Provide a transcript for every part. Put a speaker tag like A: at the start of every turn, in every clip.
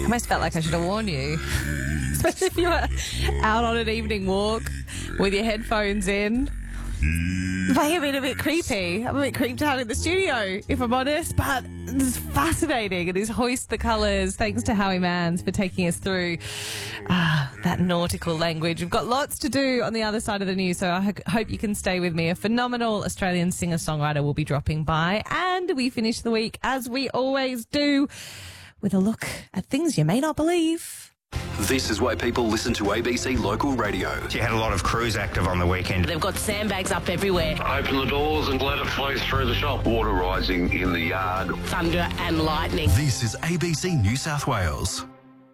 A: almost felt like I should have warned you. Especially if you were out on an evening walk with your headphones in. It may have been a bit creepy. I'm a bit creeped out in the studio, if I'm honest, but it's fascinating. It is Hoist the Colours. Thanks to Howie Manns for taking us through that nautical language. We've got lots to do on the other side of the news, so I hope you can stay with me. A phenomenal Australian singer-songwriter will be dropping by, and we finish the week, as we always do, with a look at things you may not believe.
B: This is why people listen to ABC Local Radio.
C: You had a lot of crews active on the weekend.
D: They've got sandbags up everywhere.
E: Open the doors and let it flow through the shop. Water rising in the yard.
D: Thunder and lightning.
B: This is ABC New South Wales.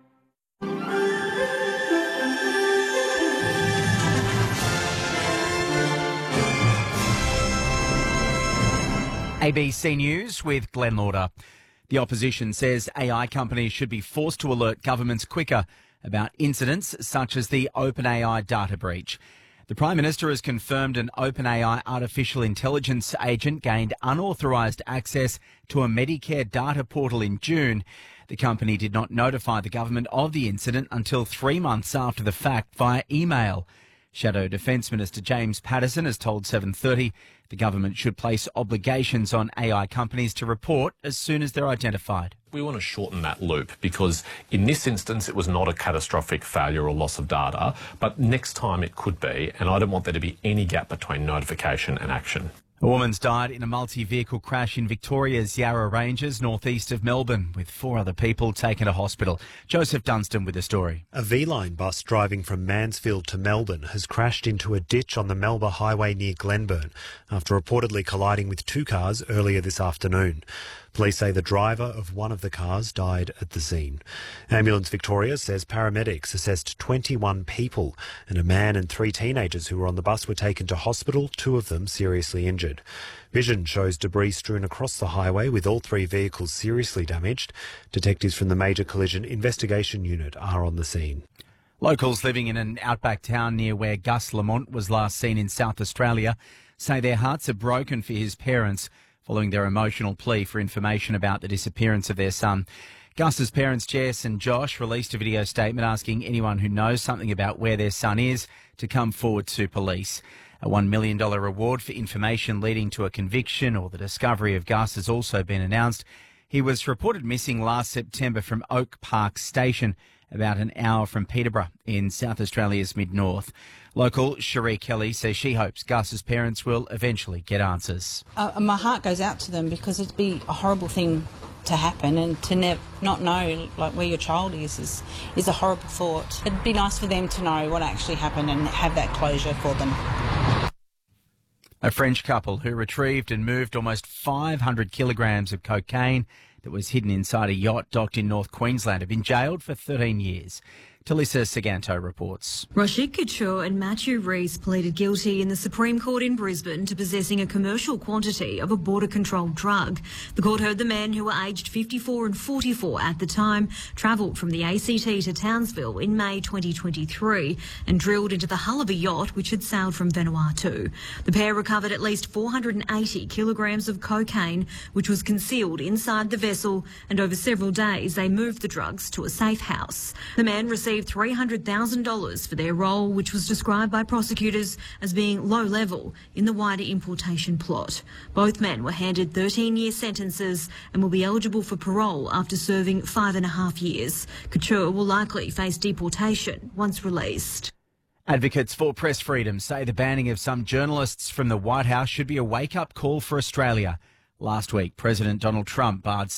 F: ABC News with Glenn Lauder. The opposition says AI companies should be forced to alert governments quicker about incidents such as the OpenAI data breach. The Prime Minister has confirmed an OpenAI artificial intelligence agent gained unauthorised access to a Medicare data portal in June. The company did not notify the government of the incident until 3 months after the fact via email. Shadow Defence Minister James Patterson has told 7:30 the government should place obligations on AI companies to report as soon as they're identified.
G: We want to shorten that loop because in this instance it was not a catastrophic failure or loss of data, but next time it could be, and I don't want there to be any gap between notification and action.
F: A woman's died in a multi-vehicle crash in Victoria's Yarra Ranges, northeast of Melbourne, with 4 other people taken to hospital. Joseph Dunstan with the story.
H: A V-Line bus driving from Mansfield to Melbourne has crashed into a ditch on the Melba Highway near Glenburn after reportedly colliding with 2 cars earlier this afternoon. Police say the driver of one of the cars died at the scene. Ambulance Victoria says paramedics assessed 21 people and a man and 3 teenagers who were on the bus were taken to hospital, 2 of them seriously injured. Vision shows debris strewn across the highway with all 3 vehicles seriously damaged. Detectives from the Major Collision Investigation Unit are on the scene.
F: Locals living in an outback town near where Gus Lamont was last seen in South Australia say their hearts are broken for his parents following their emotional plea for information about the disappearance of their son. Gus's parents, Jess and Josh, released a video statement asking anyone who knows something about where their son is to come forward to police. A $1 million reward for information leading to a conviction or the discovery of Gus has also been announced. He was reported missing last September from Oak Park Station, about an hour from Peterborough in South Australia's mid-north. Local Cherie Kelly says she hopes Gus's parents will eventually get answers.
I: My heart goes out to them because it'd be a horrible thing to happen, and to not know like where your child is a horrible thought. It'd be nice for them to know what actually happened and have that closure for them.
F: A French couple who retrieved and moved almost 500 kilograms of cocaine that was hidden inside a yacht docked in North Queensland have been jailed for 13 years. Talisa Saganto reports.
J: Rashid Couture and Matthew Rees pleaded guilty in the Supreme Court in Brisbane to possessing a commercial quantity of a border-controlled drug. The court heard the men, who were aged 54 and 44 at the time, travelled from the ACT to Townsville in May 2023 and drilled into the hull of a yacht which had sailed from Vanuatu. The pair recovered at least 480 kilograms of cocaine, which was concealed inside the vessel, and over several days they moved the drugs to a safe house. The men received $300,000 for their role, which was described by prosecutors as being low level in the wider importation plot. Both men were handed 13-year sentences and will be eligible for parole after serving 5.5 years. Couture will likely face deportation once released.
F: Advocates for press freedom say the banning of some journalists from the White House should be a wake-up call for Australia. Last week, President Donald Trump barred